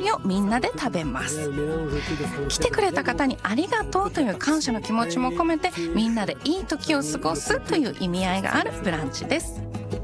菜をみんなで食べます。来てくれた方にありがとうという感謝の気持ちも込めて、みんなでいい時を過ごすという意味合いがあるブランチです。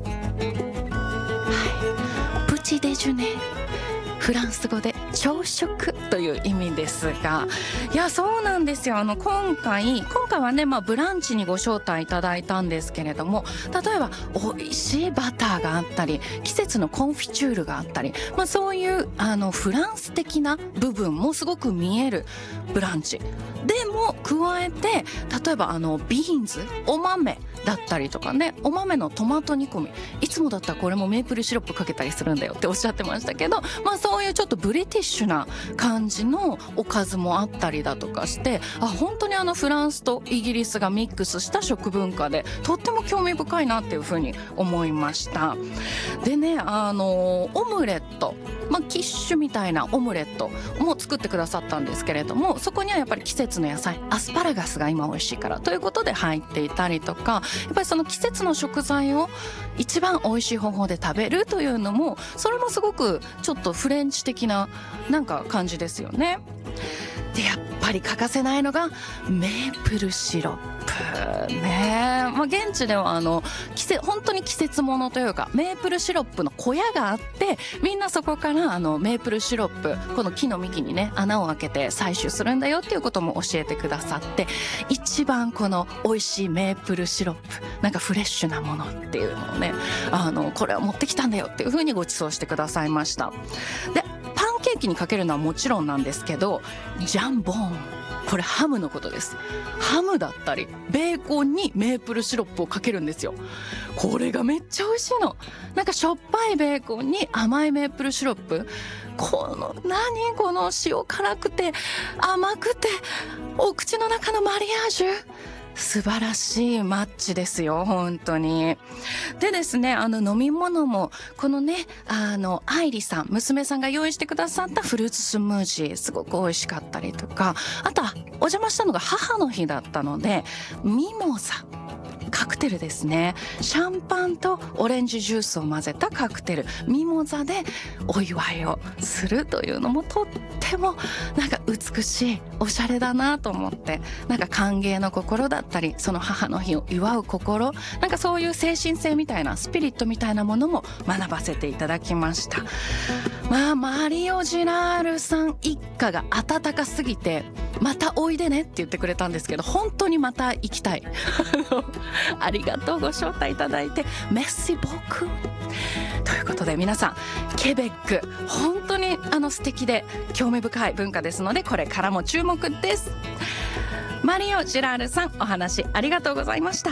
はい、プチデジュネ、フランス語で朝食という意味ですが、いやそうなんですよ。今回はね、ブランチにご招待いただいたんですけれども、例えば美味しいバターがあったり、季節のコンフィチュールがあったり、そういうフランス的な部分もすごく見えるブランチでも加えて、例えばビーンズ、お豆だったりとかね、お豆のトマト煮込み、いつもだったらこれもメープルシロップかけたりするんだよっておっしゃってましたけど、そういうちょっとブリティッシュな感じのおかずもあったりだとかして、本当にフランスとイギリスがミックスした食文化で、とっても興味深いなっていうふうに思いました。でね、オムレット、キッシュみたいなオムレットも作ってくださったんですけれども、そこにはやっぱり季節の野菜、アスパラガスが今美味しいからということで入っていたりとか、やっぱりその季節の食材を一番美味しい方法で食べるというのも、それもすごくちょっとフレンチ的ななんか感じですよね。でやっぱり欠かせないのがメープルシロップね。現地では本当に季節ものというか、メープルシロップの小屋があって、みんなそこからメープルシロップ、この木の幹にね穴を開けて採取するんだよっていうことも教えてくださって、一番この美味しいメープルシロップ、なんかフレッシュなものっていうのをね、これを持ってきたんだよっていう風にご馳走してくださいました。でパンケーキにかけるのはもちろんなんですけど、ジャンボン、これハムのことです。ハムだったりベーコンにメープルシロップをかけるんですよ。これがめっちゃ美味しいの。なんかしょっぱいベーコンに甘いメープルシロップ、この塩辛くて甘くてお口の中のマリアージュ、素晴らしいマッチですよ、本当に。でですね、飲み物もこのね、愛理さん、娘さんが用意してくださったフルーツスムージー、すごく美味しかったりとか、あとはお邪魔したのが母の日だったので、ミモザカクテルですね。シャンパンとオレンジジュースを混ぜたカクテル、ミモザでお祝いをするというのもとってもなんか美しい、おしゃれだなと思って、なんか歓迎の心だったり、その母の日を祝う心、なんかそういう精神性みたいな、スピリットみたいなものも学ばせていただきました。マリオ・ジラールさん一家が温かすぎて、またおいでねって言ってくれたんですけど、本当にまた行きたいありがとう、ご招待いただいてメッシボクということで、皆さんケベック本当に素敵で興味深い文化ですので、これからも注目です。マリオ・ジラールさん、お話ありがとうございました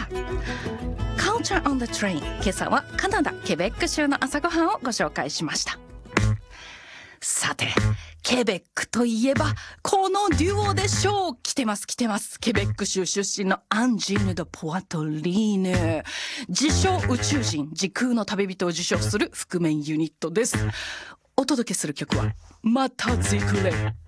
。Culture on the Train、 今朝はカナダケベック州の朝ごはんをご紹介しました。さてケベックといえばこのデュオでしょう。来てます。ケベック州出身のアンジーヌ・ド・ポワトリーヌ、自称宇宙人、時空の旅人を自称する覆面ユニットです。お届けする曲はまたゼクレ。